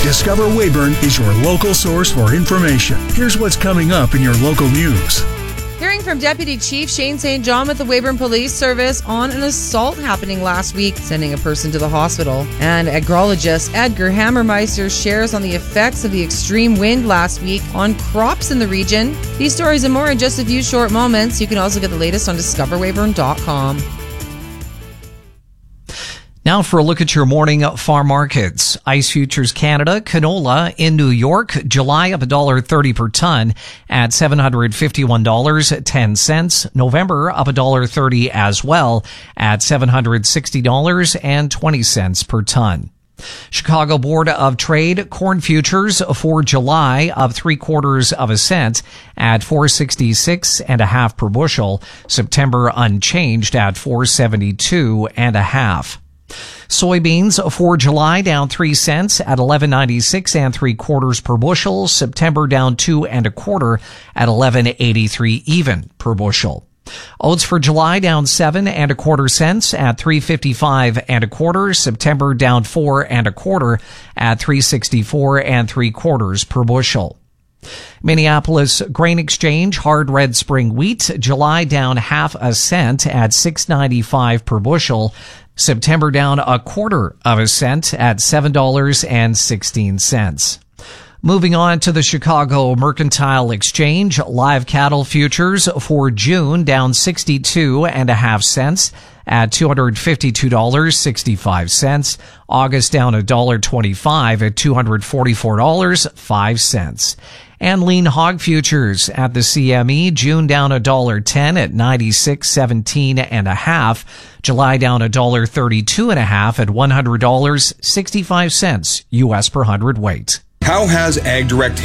Discover Weyburn is your local source for information. Here's what's coming up in your local news. Hearing from Deputy Chief Shane St. John with the Weyburn Police Service on an assault happening last week, sending a person to the hospital. And agrologist Edgar Hammermeister shares on the effects of the extreme wind last week on crops in the region. These stories and more in just a few short moments. You can also get the latest on discoverweyburn.com. Now for a look at your morning farm markets. Ice Futures Canada, canola in New York, July up $1.30 per ton at $751.10. November up $1.30 as well at $760.20 per ton. Chicago Board of Trade corn futures for July up 3/4 cent at $4.66.5 per bushel. September unchanged at $4.72.5. Soybeans for July down 3 cents at $11.96 3/4 per bushel. September down 2 1/4 at $11.83 even per bushel. Oats for July down 7 1/4 cents at $3.55 1/4. September down 4 1/4 at $3.64 3/4 per bushel. Minneapolis Grain Exchange hard red spring wheat July down 0.5 cent at $6.95 per bushel. September down 1/4 cent at $7.16. Moving on to the Chicago Mercantile Exchange, live cattle futures for June down 62.5 cents at $252.65. August down $1.25 at $244.05. And lean hog futures at the CME, June down $1.10 at 96.17.5. July down $1.32.5 at $100.65 U.S. per hundredweight. How has AgDirect